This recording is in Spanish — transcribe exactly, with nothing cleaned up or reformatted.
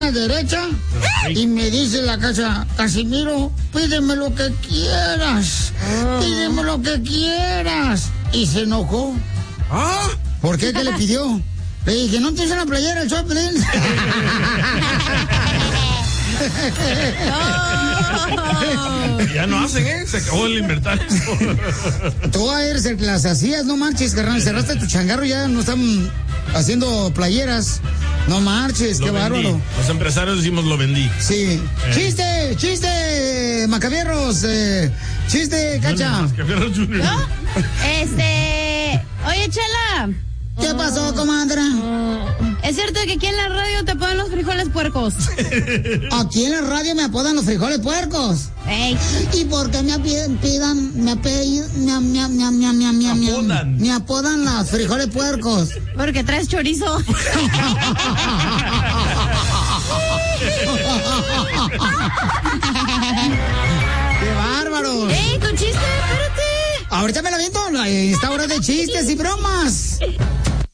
derecha y me dice la Cacha, Casimiro, pídeme lo que quieras, pídeme lo que quieras. Y se enojó. ¿Ah? ¿Por qué? ¿Qué le pidió? Le dije, ¿no tienes una playera el Choplin? Ya no hacen, ¿eh? Se acabó el inventario. Tú eres el que las hacías, no marches, carnal. Cerraste tu changarro, ya no están haciendo playeras. No marches, Lo qué vendí. bárbaro. Los empresarios decimos lo vendí. Sí. Eh. ¡Chiste! ¡Chiste! Macabierros, eh, chiste, Cacha. Macabierros Junior. ¿No? Este... Oye, Chela. ¿Qué pasó, comadre? ¿Es cierto que aquí en la radio te ponen los frijoles puercos? Aquí en la radio me apodan los frijoles puercos. Ey. ¿Y por qué me apidan, me apellidan, me, me, me, me, me, me, me, Apodan. me apodan los frijoles puercos? Porque traes chorizo. ¡Qué bárbaro! ¡Ey, tu chiste! ¡Espérate! Ahorita me la viento, está hora de chistes y bromas.